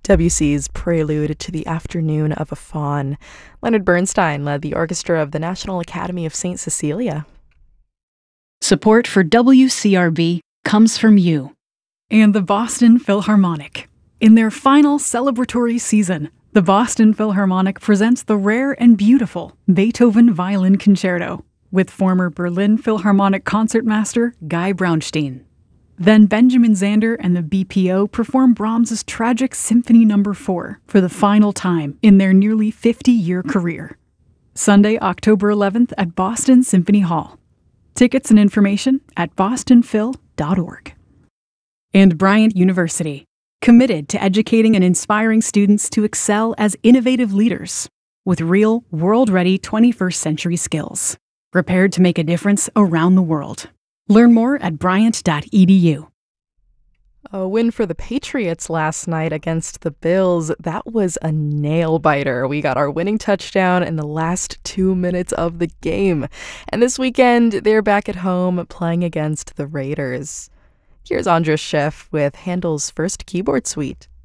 Debussy's Prelude to the Afternoon of a Faun. Leonard Bernstein led the orchestra of the National Academy of St. Cecilia. Support for WCRB comes from you. And the Boston Philharmonic. In their final celebratory season, the Boston Philharmonic presents the rare and beautiful Beethoven Violin Concerto with former Berlin Philharmonic concertmaster Guy Braunstein. Then Benjamin Zander and the BPO perform Brahms's tragic Symphony No. 4 for the final time in their nearly 50-year career. Sunday, October 11th at Boston Symphony Hall. Tickets and information at bostonphil.org. And Bryant University, committed to educating and inspiring students to excel as innovative leaders with real, world-ready 21st century skills, prepared to make a difference around the world. Learn more at bryant.edu. A win for the Patriots last night against the Bills. That was a nail-biter. We got our winning touchdown in the last 2 minutes of the game. And this weekend, they're back at home playing against the Raiders. Here's Andras Schiff with Handel's first keyboard suite.